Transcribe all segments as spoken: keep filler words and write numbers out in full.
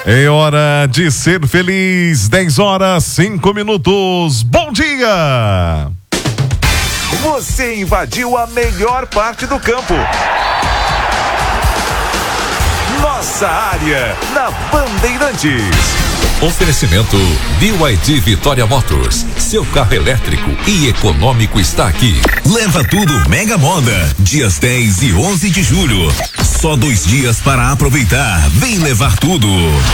É hora de ser feliz, dez horas, cinco minutos, bom dia! Você invadiu a melhor parte do campo. Nossa área, na Bandeirantes. Oferecimento B Y D Vitória Motors. Seu carro elétrico e econômico está aqui. Leva tudo Mega Moda. Dias dez e onze de julho. Só dois dias para aproveitar. Vem levar tudo.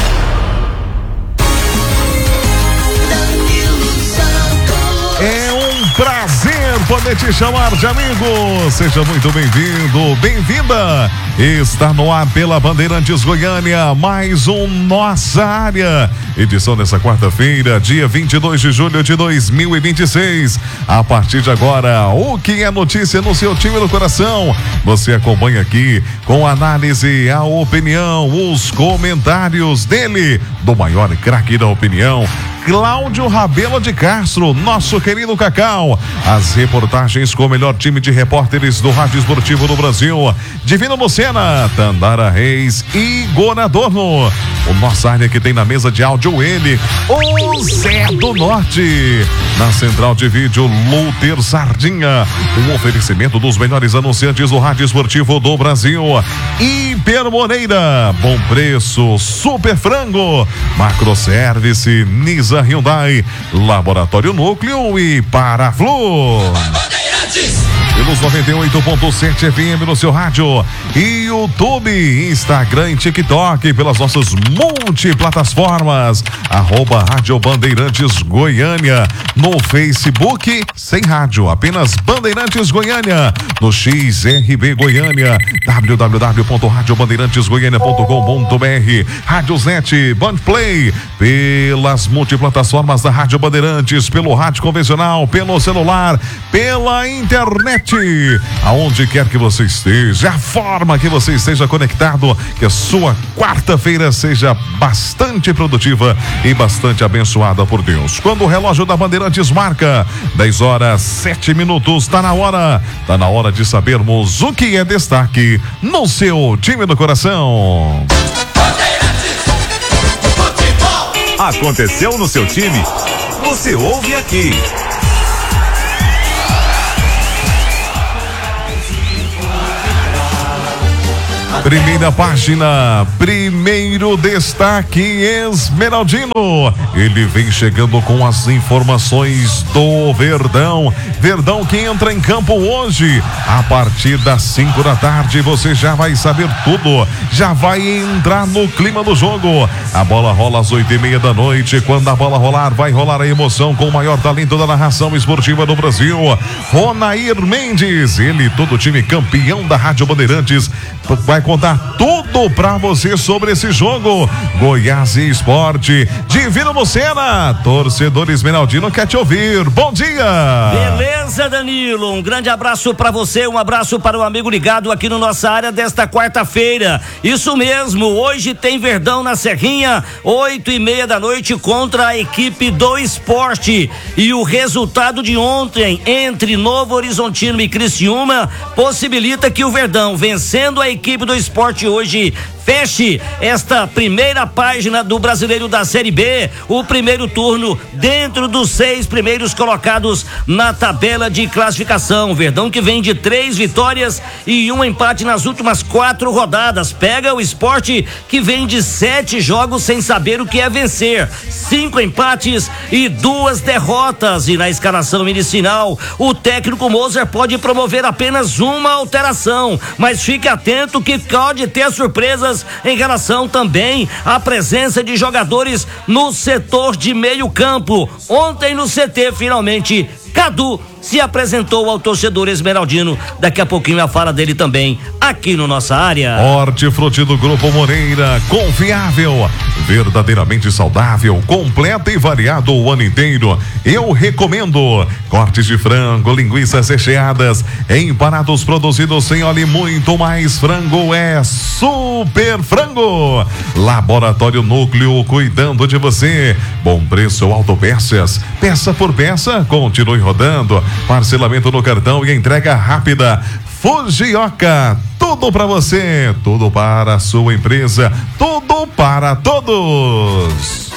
É um prazer poder te chamar de amigo. Seja muito bem-vindo, bem-vinda. Está no ar pela Bandeirantes Goiânia, mais um Nossa Área. Edição dessa quarta-feira, dia vinte e dois de julho de dois mil e vinte e seis. A partir de agora, o que é notícia no seu time do coração? Você acompanha aqui com a análise, a opinião, os comentários dele, do maior craque da opinião, Cláudio Rabelo de Castro, nosso querido Cacau. As reportagens com o melhor time de repórteres do Rádio Esportivo do Brasil, Divino Lucena, Tandara Reis e Igor Adorno. O Nossa Área que tem na mesa de áudio ele, o Zé do Norte. Na central de vídeo, Luther Sardinha. Um oferecimento dos melhores anunciantes do Rádio Esportivo do Brasil. Hiper Moreira, bom preço, super frango, Macro Service, Nisa Hyundai, Laboratório Núcleo e Paraflu. Pelos noventa e oito ponto sete F M no seu rádio, YouTube, Instagram e TikTok, pelas nossas multiplataformas, arroba Rádio Bandeirantes Goiânia, no Facebook, sem rádio, apenas Bandeirantes Goiânia, no X R B Goiânia, w w w ponto rádio bandeirantes goiânia ponto com ponto b r, Radiosnet, Bandplay, pelas multiplataformas da Rádio Bandeirantes, pelo rádio convencional, pelo celular, pela internet, aonde quer que você esteja, a forma que você esteja conectado, que a sua quarta-feira seja bastante produtiva e bastante abençoada por Deus. Quando o relógio da Bandeirantes marca dez horas, sete minutos, tá na hora, tá na hora de sabermos o que é destaque no seu time do coração. Aconteceu no seu time? Você ouve aqui. Primeira página, primeiro destaque, Esmeraldino. Ele vem chegando com as informações do Verdão. Verdão que entra em campo hoje, a partir das cinco da tarde. Você já vai saber tudo, já vai entrar no clima do jogo. A bola rola às oito e meia da noite. Quando a bola rolar, vai rolar a emoção com o maior talento da narração esportiva do Brasil, Ronair Mendes. Ele, todo o time campeão da Rádio Bandeirantes, vai contar tudo pra você sobre esse jogo. Goiás e Esporte. Divino Lucena, torcedor esmeraldino quer te ouvir. Bom dia. Beleza, Danilo, um grande abraço pra você, um abraço para o amigo ligado aqui no Nossa Área desta quarta-feira. Isso mesmo, hoje tem Verdão na Serrinha, oito e meia da noite, contra a equipe do Esporte. E o resultado de ontem entre Novo Horizontino e Criciúma possibilita que o Verdão, vencendo a equipe do Esporte hoje, feche esta primeira página do Brasileiro da Série B, o primeiro turno dentro dos seis primeiros colocados na tabela de classificação. Verdão que vem de três vitórias e um empate nas últimas quatro rodadas. Pega o Esporte que vem de sete jogos sem saber o que é vencer, cinco empates e duas derrotas. E na escalação inicial, o técnico Mozart pode promover apenas uma alteração, mas fique atento que pode ter surpresas em relação também à presença de jogadores no setor de meio campo. Ontem no C T, finalmente, Cadu se apresentou ao torcedor esmeraldino. Daqui a pouquinho a fala dele também aqui no Nossa Área. Hortifruti do Grupo Moreira, confiável, verdadeiramente saudável, completo e variado o ano inteiro. Eu recomendo cortes de frango, linguiças recheadas, empanados produzidos sem óleo e muito mais frango. É Super Frango. Laboratório Núcleo, cuidando de você. Bom preço, autopeças, peça por peça. Continue continue rodando. Parcelamento no cartão e entrega rápida. Fujioka, tudo para você, tudo para a sua empresa, tudo para todos.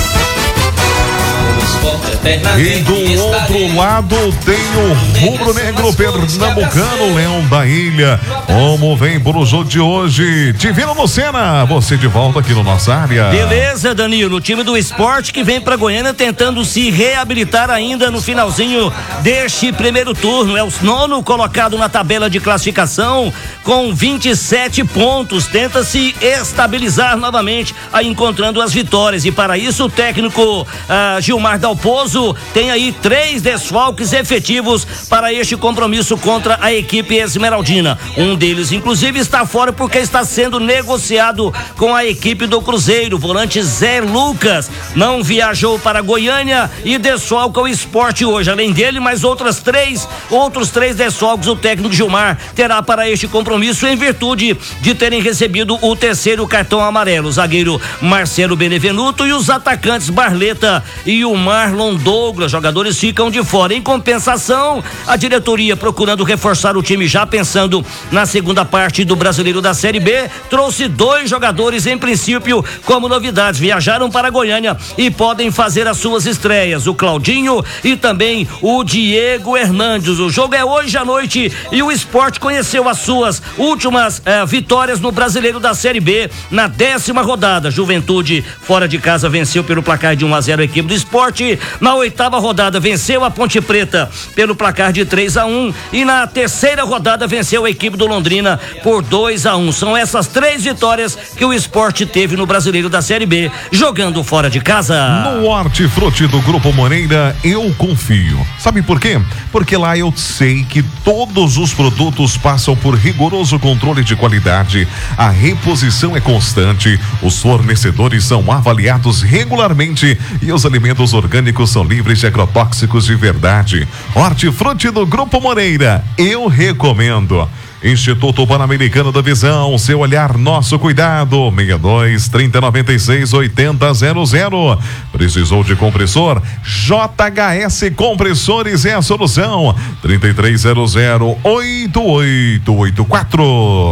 E do outro lado tem o rubro-negro pernambucano, Leão da Ilha. Como vem pro jogo de hoje? Divino Lucena, você de volta aqui no nossa área. Beleza, Danilo, o time do esporte que vem pra Goiânia tentando se reabilitar ainda no finalzinho deste primeiro turno. É o nono colocado na tabela de classificação com vinte e sete pontos. Tenta se estabilizar novamente, aí encontrando as vitórias. E para isso o técnico ah, Gilmar Dalpozo tem aí três desfalques efetivos para este compromisso contra a equipe esmeraldina. Um deles, inclusive, está fora porque está sendo negociado com a equipe do Cruzeiro. O volante Zé Lucas não viajou para Goiânia e desfalca o esporte hoje. Além dele, mais outras três, outros três desfalques o técnico Gilmar terá para este compromisso em virtude de terem recebido o terceiro cartão amarelo. O zagueiro Marcelo Benevenuto e os atacantes Barleta e o Marlon Douglas. Jogadores ficam de fora. Em compensação, a diretoria, procurando reforçar o time já pensando na segunda parte do Brasileiro da Série B, trouxe dois jogadores em princípio como novidades. Viajaram para Goiânia e podem fazer as suas estreias, o Claudinho e também o Diego Hernandes. O jogo é hoje à noite e o esporte conheceu as suas últimas eh, vitórias no Brasileiro da Série B na décima rodada. Juventude fora de casa venceu pelo placar de um a zero a equipe do esporte. Na oitava rodada venceu a Ponte Preta pelo placar de três a um e na terceira rodada venceu a equipe do Londrina por dois a um. São essas três vitórias que o esporte teve no Brasileiro da Série B, jogando fora de casa. No Hortifruti do Grupo Moreira eu confio. Sabe por quê? Porque lá eu sei que todos os produtos passam por rigoroso controle de qualidade, a reposição é constante, os fornecedores são avaliados regularmente e os alimentos orgânicos são livres de agrotóxicos de verdade. Hortifruti do Grupo Moreira, eu recomendo. Instituto Pan-Americano da Visão, seu olhar, nosso cuidado. Seis dois, trinta, noventa e seis, oitenta, zero zero. Precisou de compressor? J H S Compressores é a solução. trinta e três zero zero, oito oito oito quatro.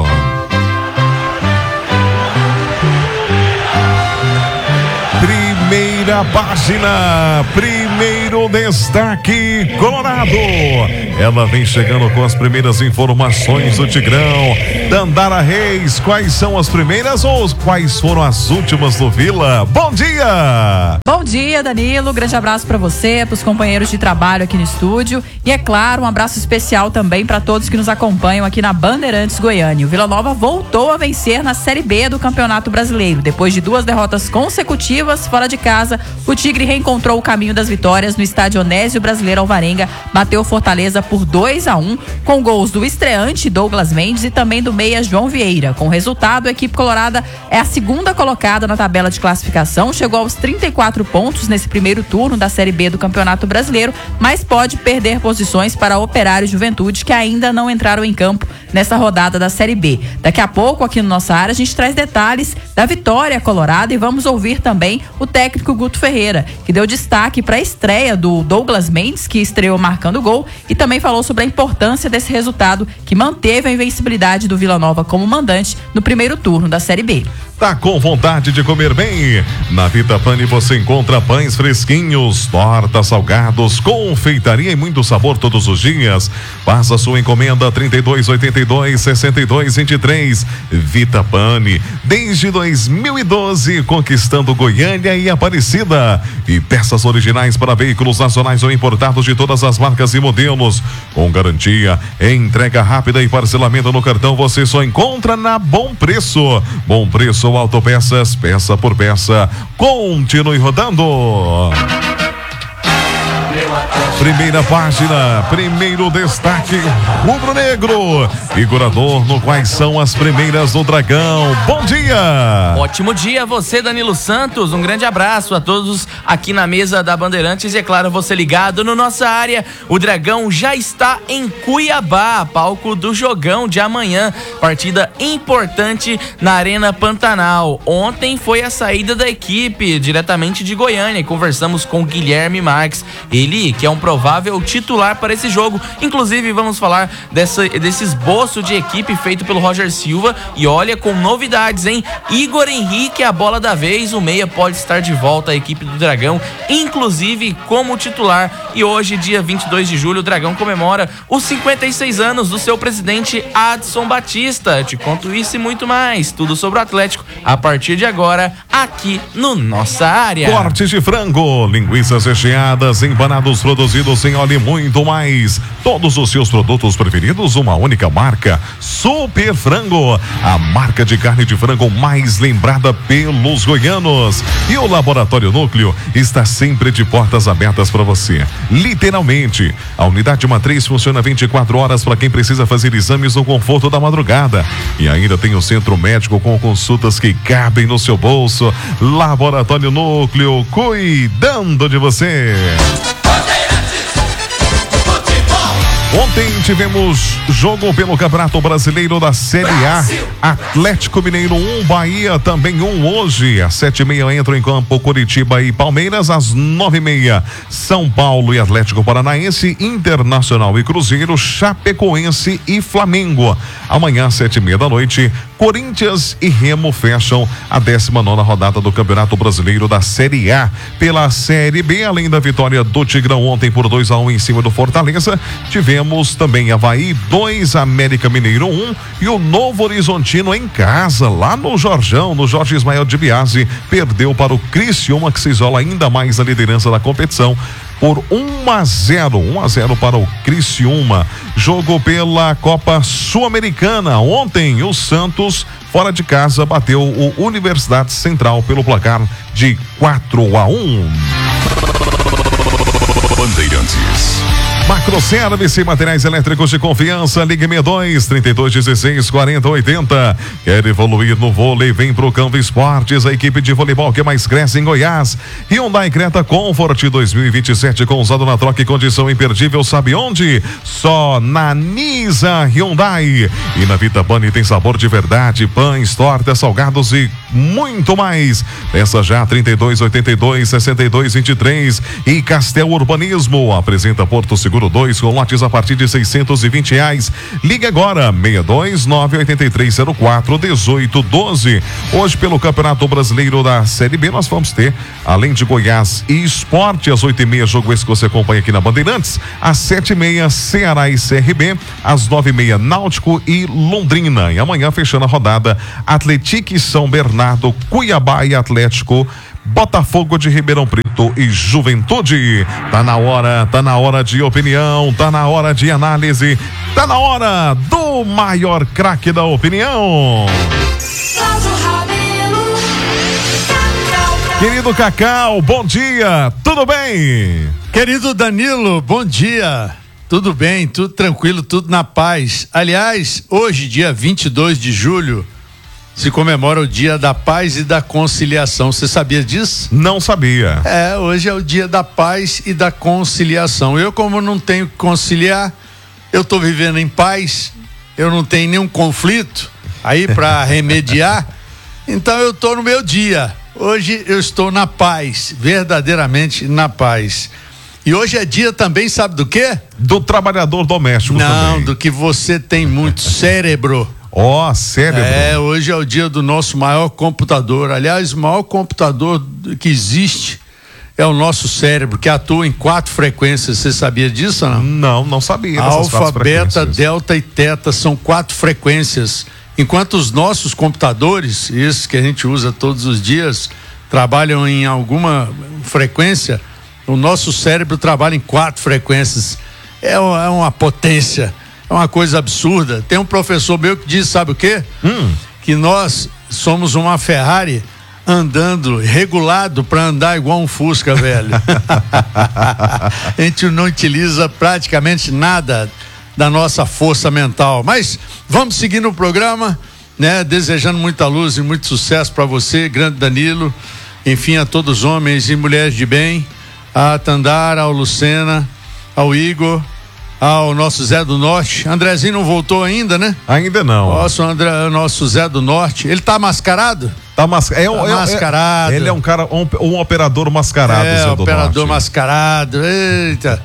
Primeira página, primeiro destaque Colorado. Ela vem chegando com as primeiras informações do Tigrão. Dandara Reis, quais são as primeiras ou quais foram as últimas do Vila? Bom dia! Bom dia, Danilo. Grande abraço para você, para os companheiros de trabalho aqui no estúdio. E é claro, um abraço especial também para todos que nos acompanham aqui na Bandeirantes Goiânia. O Vila Nova voltou a vencer na Série B do Campeonato Brasileiro. Depois de duas derrotas consecutivas fora de casa, o Tigre reencontrou o caminho das vitórias no estádio Onésio Brasileiro Alvarenga, bateu Fortaleza por dois a um, com gols do estreante Douglas Mendes e também do meia João Vieira. Com o resultado, a equipe colorada é a segunda colocada na tabela de classificação, chegou aos trinta e quatro pontos nesse primeiro turno da Série B do Campeonato Brasileiro, mas pode perder posições para Operário e Juventude, que ainda não entraram em campo nessa rodada da Série B. Daqui a pouco, aqui no Nossa Área, a gente traz detalhes da vitória colorada e vamos ouvir também o técnico Guto Ferreira, que deu destaque para a estreia do Douglas Mendes, que estreou marcando gol, e também falou sobre a importância desse resultado que manteve a invencibilidade do Vila Nova como mandante no primeiro turno da Série B. Tá com vontade de comer bem? Na Vita Pane você encontra pães fresquinhos, tortas, salgados, confeitaria e muito sabor todos os dias. Faça sua encomenda trinta e dois, oitenta e dois, sessenta e dois, vinte e três. Vita Pane, desde dois mil e doze, conquistando Goiânia e Aparecida. E peças originais para veículos nacionais ou importados de todas as marcas e modelos. Com garantia, entrega rápida e parcelamento no cartão você só encontra na Bom Preço. Bom Preço Autopeças, peça por peça. Continue rodando. Primeira página, primeiro destaque rubro-negro. Igor Adorno, quais são as primeiras do Dragão? Bom dia! Ótimo dia a você, Danilo Santos. Um grande abraço a todos aqui na mesa da Bandeirantes e, é claro, você ligado no Nossa Área. O Dragão já está em Cuiabá, palco do jogão de amanhã. Partida importante na Arena Pantanal. Ontem foi a saída da equipe diretamente de Goiânia e conversamos com Guilherme Marques. Ele que é um provável titular para esse jogo. Inclusive, vamos falar dessa, desse esboço de equipe feito pelo Roger Silva. E olha, com novidades, hein? Igor Henrique, a bola da vez. O meia pode estar de volta à equipe do Dragão, inclusive como titular. E hoje, dia vinte e dois de julho, o Dragão comemora os cinquenta e seis anos do seu presidente Adson Batista. Eu te conto isso e muito mais. Tudo sobre o Atlético a partir de agora, aqui no Nossa Área. Cortes de frango, linguiças recheadas, empanados produzidos sem óleo e muito mais. Todos os seus produtos preferidos, uma única marca. Super Frango, a marca de carne de frango mais lembrada pelos goianos. E o Laboratório Núcleo está sempre de portas abertas para você. Literalmente, a unidade matriz funciona vinte e quatro horas para quem precisa fazer exames no conforto da madrugada. E ainda tem o centro médico com consultas que cabem no seu bolso. Laboratório Núcleo, cuidando de você. Ontem tivemos jogo pelo Campeonato Brasileiro da Série A. Atlético Mineiro um, Bahia também um hoje. Às sete e meia entram em campo Curitiba e Palmeiras. Às nove e meia, São Paulo e Atlético Paranaense, Internacional e Cruzeiro, Chapecoense e Flamengo. Amanhã, às sete e meia da noite, Corinthians e Remo fecham a décima nona rodada do Campeonato Brasileiro da Série A. Pela Série B, além da vitória do Tigrão ontem por dois a um em cima do Fortaleza, tivemos também Avaí dois, América Mineiro um e o Novo Horizontino em casa, lá no Jorjão, no Jorge Ismael de Biasi, perdeu para o Criciúma, que se isola ainda mais na liderança da competição por um a zero, um a zero para o Criciúma. Jogo pela Copa Sul-Americana. Ontem o Santos, fora de casa, bateu o Universidade Central pelo placar de quatro a um. Bandeirantes. Macroservice, materiais elétricos de confiança, ligue sessenta e dois, trinta e dois, dezesseis, quarenta, oitenta. Quer evoluir no vôlei? Vem pro Campo Esportes, a equipe de voleibol que mais cresce em Goiás. Hyundai Creta Comfort dois mil e vinte e sete com usado na troca e condição imperdível, sabe onde? Só na Nisa Hyundai. E na Vita Bunny tem sabor de verdade, pães, tortas, salgados e muito mais. Peça já trinta e dois, oitenta e dois, sessenta e dois, vinte e três. E Castel Urbanismo apresenta Porto Seguro dois com lotes a partir de seiscentos e vinte reais. Liga agora, seis dois nove, oito três zero quatro, um oito um dois. Hoje, pelo Campeonato Brasileiro da Série B, nós vamos ter, além de Goiás e Esporte, às oito e meia, jogo esse que você acompanha aqui na Bandeirantes. Às sete e meia, Ceará e C R B. Às nove e meia, Náutico e Londrina. E amanhã, fechando a rodada, Atlético e São Bernardo, Cuiabá e Atlético, Botafogo de Ribeirão Preto e Juventude. Tá na hora, tá na hora de opinião, tá na hora de análise, tá na hora do maior craque da opinião. Querido Cacau, bom dia, tudo bem? Querido Danilo, bom dia. Tudo bem, tudo tranquilo, tudo na paz. Aliás, hoje, dia vinte e dois de julho, se comemora o Dia da Paz e da Conciliação. Você sabia disso? Não sabia. É, hoje é o Dia da Paz e da Conciliação. Eu, como não tenho que conciliar, eu tô vivendo em paz, eu não tenho nenhum conflito aí para remediar, então eu tô no meu dia. Hoje eu estou na paz, verdadeiramente na paz. E hoje é dia também, sabe do quê? Do trabalhador doméstico. Não, também. do que você tem muito cérebro. Ó, oh, cérebro. É, hoje é o dia do nosso maior computador. Aliás, o maior computador que existe é o nosso cérebro, que atua em quatro frequências. Você sabia disso ou não? Não, não sabia. Alfa, beta, delta e teta são quatro frequências. Enquanto os nossos computadores, esses que a gente usa todos os dias, trabalham em alguma frequência, o nosso cérebro trabalha em quatro frequências. É uma, é uma potência. É uma coisa absurda. Tem um professor meu que diz, sabe o quê? Hum. Que nós somos uma Ferrari andando, regulado para andar igual um Fusca, velho. A gente não utiliza praticamente nada da nossa força mental. Mas vamos seguir no programa, né? Desejando muita luz e muito sucesso para você, grande Danilo. Enfim, a todos os homens e mulheres de bem, a Tandara, ao Lucena, ao Igor, ao nosso Zé do Norte. Andrezinho não voltou ainda, né? Ainda não. Nosso, André, nosso Zé do Norte. Ele tá mascarado? Tá, mas, é, tá é, mascarado. É, ele é um cara, um, um operador mascarado. É, operador Norte. mascarado. Eita.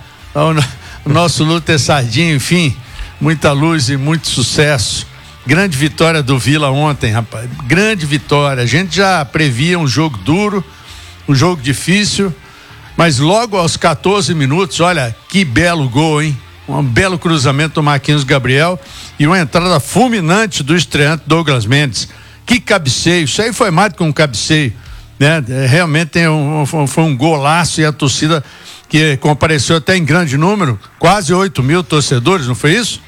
O nosso Lúter Sardinha, enfim, muita luz e muito sucesso. Grande vitória do Vila ontem, rapaz. Grande vitória. A gente já previa um jogo duro, um jogo difícil, mas logo aos quatorze minutos, olha que belo gol, hein? Um belo cruzamento do Marquinhos Gabriel e uma entrada fulminante do estreante Douglas Mendes. Que cabeceio, isso aí foi mais do que um cabeceio, né? Realmente tem um, foi um golaço e a torcida que compareceu até em grande número, quase oito mil torcedores, não foi isso?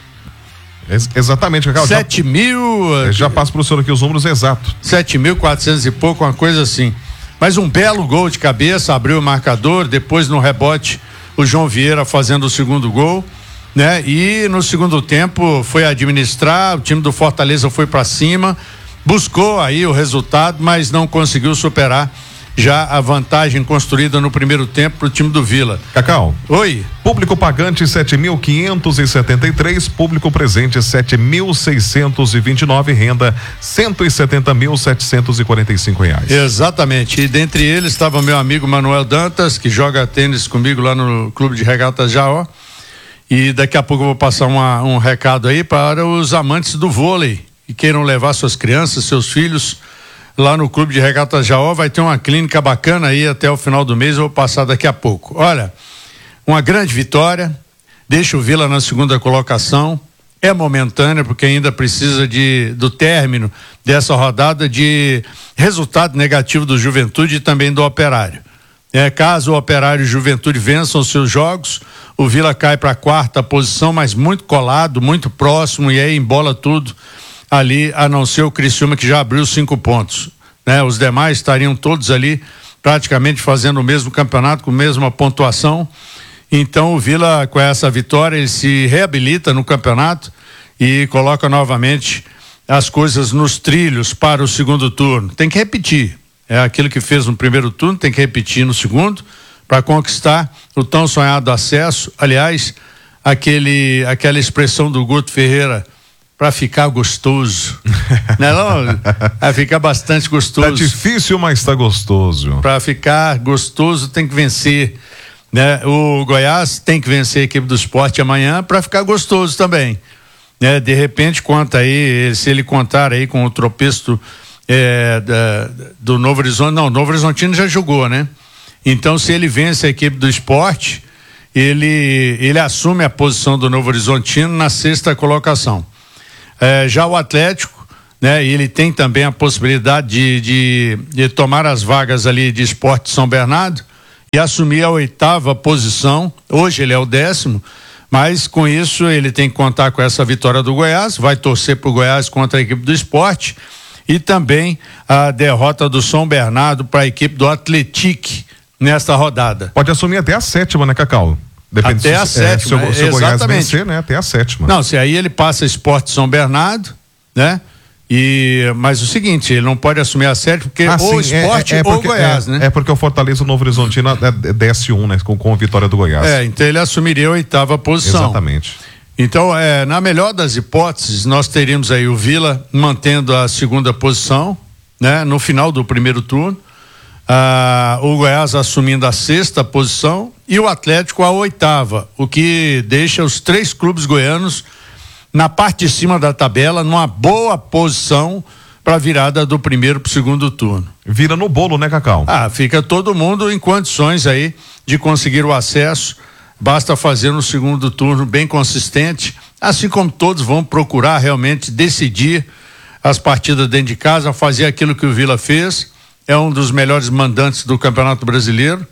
Ex- exatamente, Cacau. Sete já, mil. Já passo para o senhor aqui os números exatos. Sete mil quatrocentos e pouco, uma coisa assim. Mas um belo gol de cabeça, abriu o marcador, depois no rebote o João Vieira fazendo o segundo gol, né? E no segundo tempo foi administrar, o time do Fortaleza foi para cima, buscou aí o resultado, mas não conseguiu superar já a vantagem construída no primeiro tempo pro time do Vila. Cacau. Oi. Público pagante sete mil quinhentos e setenta e três, público presente sete mil seiscentos e vinte e nove, renda cento e setenta mil setecentos e quarenta e cinco reais. Exatamente. E dentre eles estava meu amigo Manuel Dantas, que joga tênis comigo lá no Clube de Regatas Jaó. E daqui a pouco eu vou passar uma, um recado aí para os amantes do vôlei que queiram levar suas crianças, seus filhos lá no Clube de Regatas Jaó. Vai ter uma clínica bacana aí até o final do mês, eu vou passar daqui a pouco. Olha, uma grande vitória, deixa o Vila na segunda colocação, é momentânea porque ainda precisa de do término dessa rodada de resultado negativo do Juventude e também do Operário. É, caso o Operário e o Juventude vençam os seus jogos, o Vila cai para a quarta posição, mas muito colado, muito próximo, e aí embola tudo ali, a não ser o Criciúma, que já abriu cinco pontos, né? Os demais estariam todos ali praticamente fazendo o mesmo campeonato, com a mesma pontuação. Então o Vila, com essa vitória, ele se reabilita no campeonato e coloca novamente as coisas nos trilhos para o segundo turno. Tem que repetir, é aquilo que fez no primeiro turno, tem que repetir no segundo, para conquistar o tão sonhado acesso. Aliás, aquele, aquela expressão do Guto Ferreira, para ficar gostoso, né? Não, vai ficar bastante gostoso. Tá difícil, mas tá gostoso. Para ficar gostoso tem que vencer, né? O Goiás tem que vencer a equipe do Sport amanhã para ficar gostoso também, né? De repente conta aí, se ele contar aí com o tropeço é, da, do Novo Horizonte, não, o Novo Horizontino já jogou, né? Então se ele vence a equipe do Sport, ele ele assume a posição do Novo Horizontino na sexta colocação. É, já o Atlético, né? Ele tem também a possibilidade de, de, de tomar as vagas ali de Sport São Bernardo e assumir a oitava posição. Hoje ele é o décimo, mas com isso ele tem que contar com essa vitória do Goiás, vai torcer pro Goiás contra a equipe do Sport e também a derrota do São Bernardo para a equipe do Atlético nesta rodada. Pode assumir até a sétima, né, Cacau? Depende até se, a sétima, é, se, o, se o Goiás exatamente. vencer, né? Até a sétima. Não, se aí ele passa Sport São Bernardo, né? E, mas o seguinte, ele não pode assumir a sétima, porque ah, ou sim, Sport é, é, é ou porque, Goiás, é, né? É porque o Fortaleza o Novo Horizontino é, desce um, né? Com, com a vitória do Goiás. É, então ele assumiria a oitava posição. Exatamente. Então, é, na melhor das hipóteses, nós teríamos aí o Vila mantendo a segunda posição, né? No final do primeiro turno. Ah, o Goiás assumindo a sexta posição e o Atlético a oitava, o que deixa os três clubes goianos na parte de cima da tabela, numa boa posição para a virada do primeiro para o segundo turno. Vira no bolo, né, Cacau? Ah, fica todo mundo em condições aí de conseguir o acesso, basta fazer no segundo turno bem consistente, assim como todos vão procurar realmente decidir as partidas dentro de casa, fazer aquilo que o Vila fez. É um dos melhores mandantes do Campeonato Brasileiro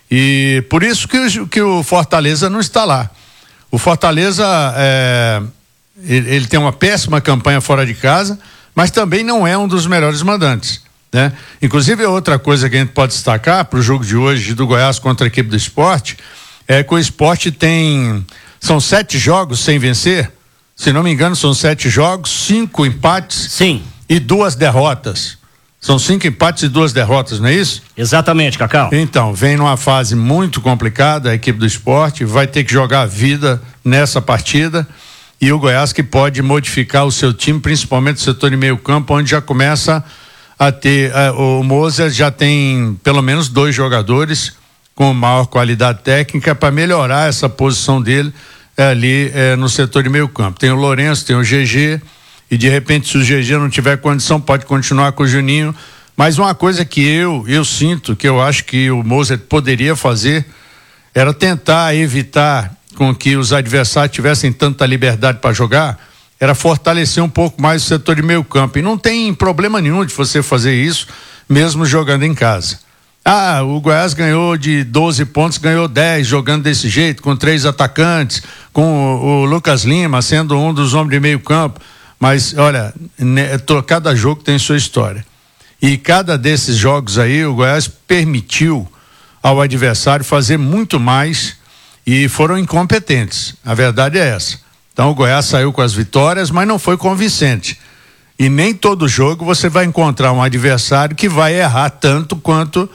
e por isso que, o, que o Fortaleza não está lá. O Fortaleza é, ele, ele tem uma péssima campanha fora de casa, mas também não é um dos melhores mandantes, né? Inclusive outra coisa que a gente pode destacar para o jogo de hoje do Goiás contra a equipe do Sport é que o Sport tem são sete jogos sem vencer, se não me engano são sete jogos, cinco empates, sim, e duas derrotas. São cinco empates e duas derrotas, não é isso? Exatamente, Cacau. Então, vem numa fase muito complicada a equipe do Sport, vai ter que jogar a vida nessa partida e o Goiás que pode modificar o seu time, principalmente o setor de meio campo, onde já começa a ter, uh, o Moser já tem pelo menos dois jogadores com maior qualidade técnica para melhorar essa posição dele é, ali é, no setor de meio campo. Tem o Lourenço, tem o G G, e de repente se o G G não tiver condição pode continuar com o Juninho, mas uma coisa que eu, eu sinto, que eu acho que o Moser poderia fazer, era tentar evitar com que os adversários tivessem tanta liberdade para jogar, era fortalecer um pouco mais o setor de meio campo, e não tem problema nenhum de você fazer isso, mesmo jogando em casa. Ah, o Goiás ganhou de doze pontos, ganhou dez jogando desse jeito, com três atacantes, com o, o Lucas Lima sendo um dos homens de meio campo, mas olha, né, tô, cada jogo tem sua história, e cada desses jogos aí o Goiás permitiu ao adversário fazer muito mais e foram incompetentes, a verdade é essa. Então o Goiás saiu com as vitórias, mas não foi convincente. E nem todo jogo você vai encontrar um adversário que vai errar tanto quanto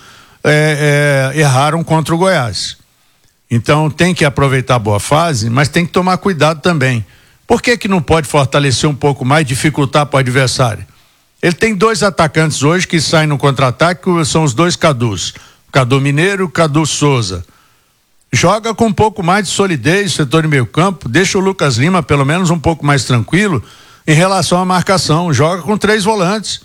é, é, erraram contra o Goiás. Então tem que aproveitar a boa fase, mas tem que tomar cuidado também. Por que que não pode fortalecer um pouco mais, dificultar para o adversário? Ele tem dois atacantes hoje que saem no contra-ataque, são os dois Cadus. O Cadu Mineiro e o Cadu Souza. Joga com um pouco mais de solidez, setor de meio campo, deixa o Lucas Lima pelo menos um pouco mais tranquilo em relação à marcação, joga com três volantes,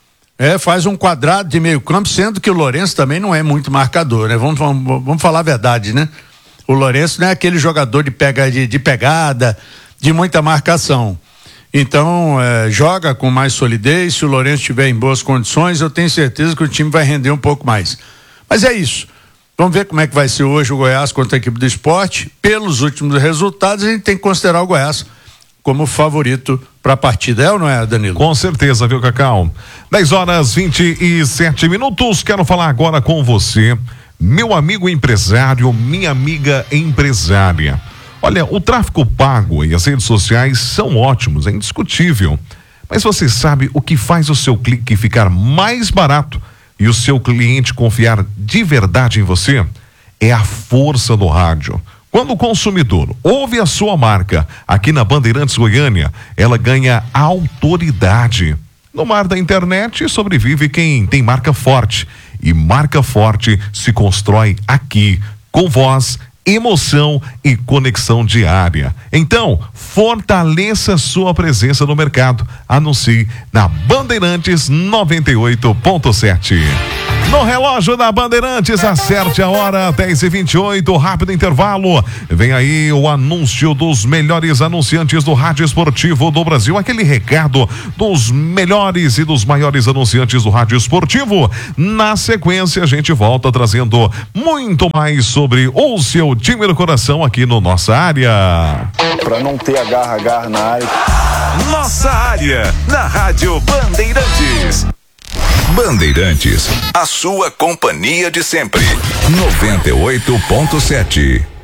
é, faz um quadrado de meio campo, sendo que o Lourenço também não é muito marcador, né? Vamos, vamos, vamos falar a verdade, né? O Lourenço não é aquele jogador de, pega, de, de pegada, de muita marcação, então é, joga com mais solidez. Se o Lourenço estiver em boas condições, eu tenho certeza que o time vai render um pouco mais, mas é isso. Vamos ver como é que vai ser hoje o Goiás contra a equipe do Sport. Pelos últimos resultados, a gente tem que considerar o Goiás como favorito para a partida, é ou não é, Danilo? Com certeza, viu, Cacau? dez horas vinte e sete minutos. Quero falar agora com você, meu amigo empresário, minha amiga empresária. Olha, o tráfego pago e as redes sociais são ótimos, é indiscutível. Mas você sabe o que faz o seu clique ficar mais barato e o seu cliente confiar de verdade em você? É a força do rádio. Quando o consumidor ouve a sua marca aqui na Bandeirantes Goiânia, ela ganha autoridade. No mar da internet sobrevive quem tem marca forte, e marca forte se constrói aqui, com voz, emoção e conexão diária. Então, fortaleça sua presença no mercado. Anuncie na Bandeirantes noventa e oito ponto sete. No relógio da Bandeirantes, acerte a hora, dez e vinte e oito, rápido intervalo. Vem aí o anúncio dos melhores anunciantes do rádio esportivo do Brasil, aquele recado dos melhores e dos maiores anunciantes do rádio esportivo. Na sequência, a gente volta trazendo muito mais sobre o seu time do coração aqui no Nossa Área. Pra não ter agarra-agarra na área. Nossa Área, na Rádio Bandeirantes. Bandeirantes, a sua companhia de sempre. noventa e oito ponto sete.